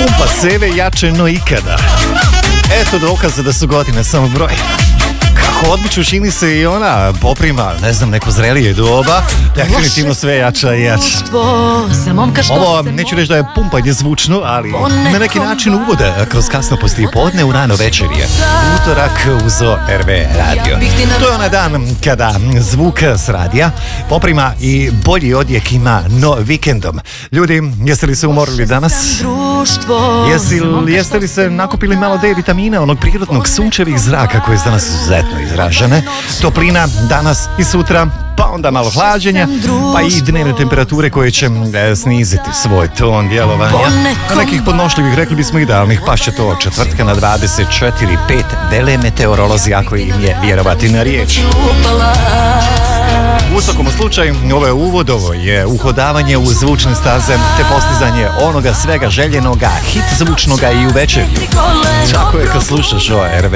Pumpa seve jače no ikada. Eto dokaza da su godine samo broj. Kako odmiču čini se i ona poprima, ne znam, neko zrelije doba. Definitivno sve jača i jača. Ovo neću reći da je pumpanje zvučno, ali na neki način uvode kroz kasno poslijepodne u rano večerje. Utorak uz ORV radio. To je onaj dan kada zvuk s radija poprima i bolji odjek ima no vikendom. Ljudi, jeste li se umorili danas? Jeste li se nakupili malo D vitamina, onog prirodnog sunčevih zraka koje je danas izuzetno izražene? Toplina danas i sutra, pa onda malo hlađenja, pa i dnevne temperature koje će sniziti svoj ton djelovanja. Na nekih podnošljivih, rekli bismo, idealnih, pa će to od četvrtka na 24,5 vele meteorolozi, ako im je vjerovati na riječ. U svakom slučaju, ovo je uvod, ovo je uhodavanje u zvučne staze te postizanje onoga svega željenoga, hit zvučnoga i u večerju. Tako je kad slušaš ORV